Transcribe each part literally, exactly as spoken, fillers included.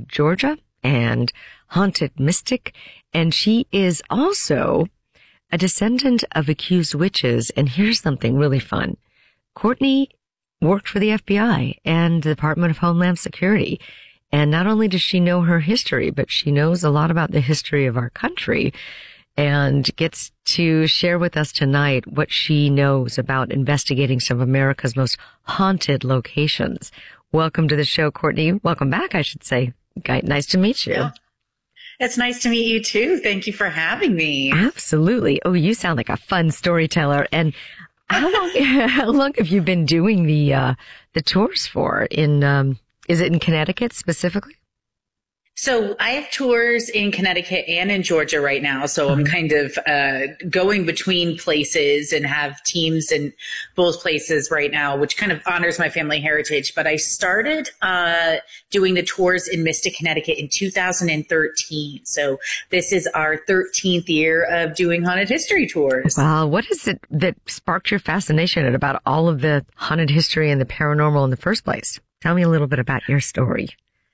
Georgia and haunted mystic. And she is also a descendant of accused witches. And here's something really fun. Courtney worked for the F B I and the Department of Homeland Security. And not only does she know her history, but she knows a lot about the history of our country and gets to share with us tonight what she knows about investigating some of America's most haunted locations. Welcome to the show, Courtney. Welcome back, I should say. Nice to meet you. Yeah. It's nice to meet you too. Thank you for having me. Absolutely. Oh, you sound like a fun storyteller. And how long, how long have you been doing the, uh, the tours for in, um, is it in Connecticut specifically? So I have tours in Connecticut and in Georgia right now. So I'm kind of uh, going between places and have teams in both places right now, which kind of honors my family heritage. But I started uh, doing the tours in Mystic, Connecticut in two thousand thirteen. So this is our thirteenth year of doing haunted history tours. Wow. What is it that sparked your fascination about all of the haunted history and the paranormal in the first place? Tell me a little bit about your story.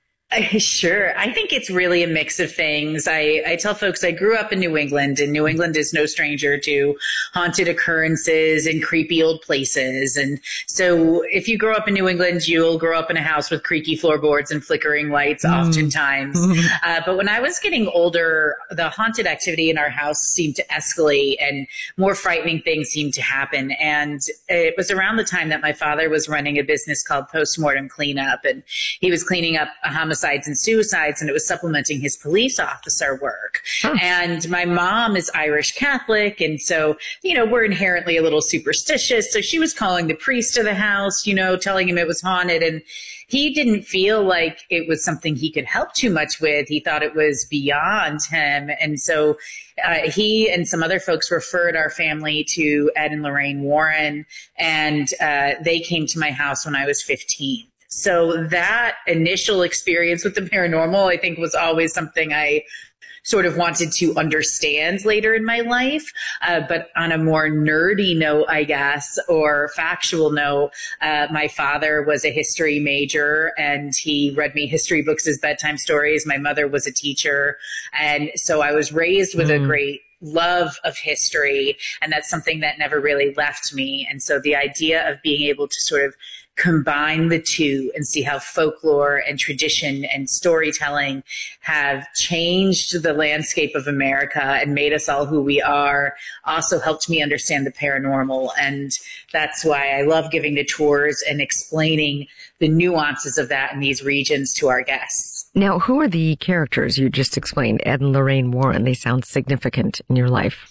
Sure. I think it's really a mix of things. I, I tell folks I grew up in New England, and New England is no stranger to haunted occurrences and creepy old places. And so if you grow up in New England, you'll grow up in a house with creaky floorboards and flickering lights mm. oftentimes. Mm. Uh, but when I was getting older, the haunted activity in our house seemed to escalate and more frightening things seemed to happen. And it was around the time that my father was running a business called Postmortem Cleanup, and he was cleaning up a homicide and suicides, and it was supplementing his police officer work. Huh. And my mom is Irish Catholic, and so, you know, we're inherently a little superstitious. So she was calling the priest to the house, you know, telling him it was haunted, and he didn't feel like it was something he could help too much with. He thought it was beyond him. And so uh, he and some other folks referred our family to Ed and Lorraine Warren, and uh, they came to my house when I was fifteen. So that initial experience with the paranormal, I think, was always something I sort of wanted to understand later in my life. Uh, but on a more nerdy note, I guess, or factual note, uh, my father was a history major, and he read me history books as bedtime stories. My mother was a teacher. And so I was raised with mm. a great love of history, and that's something that never really left me. And so the idea of being able to sort of combine the two and see how folklore and tradition and storytelling have changed the landscape of America and made us all who we are also helped me understand the paranormal. And that's why I love giving the tours and explaining the nuances of that in these regions to our guests. Now, who are the characters you just explained? Ed and Lorraine Warren, they sound significant in your life.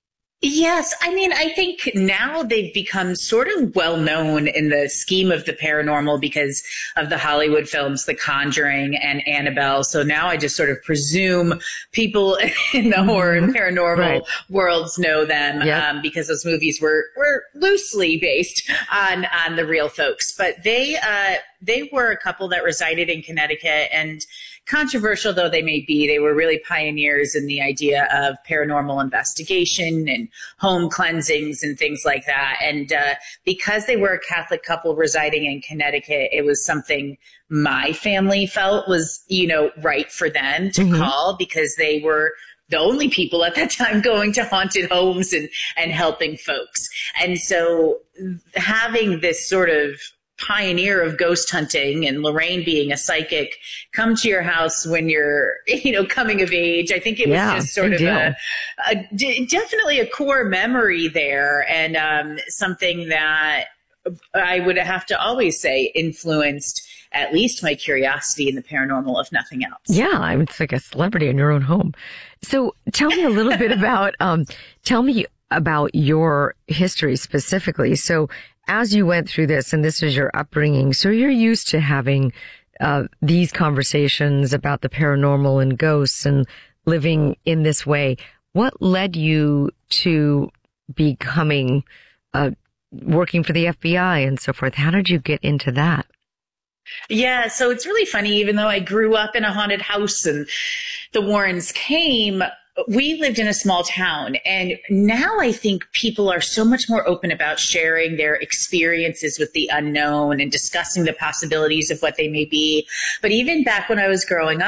Yes. I mean, I think now they've become sort of well known in the scheme of the paranormal because of the Hollywood films, The Conjuring and Annabelle. So now I just sort of presume people in the horror and paranormal right. worlds know them yep. um, because those movies were, were loosely based on, on the real folks. But they, uh, they were a couple that resided in Connecticut, and controversial though they may be, they were really pioneers in the idea of paranormal investigation and home cleansings and things like that. And uh, because they were a Catholic couple residing in Connecticut, it was something my family felt was, you know, right for them to mm-hmm. call, because they were the only people at that time going to haunted homes and, and helping folks. And so having this sort of pioneer of ghost hunting, and Lorraine being a psychic, come to your house when you're, you know, coming of age. I think it was yeah, just sort of a, a d- definitely a core memory there, and um, something that I would have to always say influenced at least my curiosity in the paranormal, if nothing else. Yeah, it's like a celebrity in your own home. So tell me a little bit about, um, tell me about your history specifically. So as you went through this, and this is your upbringing, so you're used to having uh, these conversations about the paranormal and ghosts and living in this way. What led you to becoming, uh, working for the F B I and so forth? How did you get into that? Yeah, so it's really funny, even though I grew up in a haunted house and the Warrens came, we lived in a small town, and now I think people are so much more open about sharing their experiences with the unknown and discussing the possibilities of what they may be. But even back when I was growing up,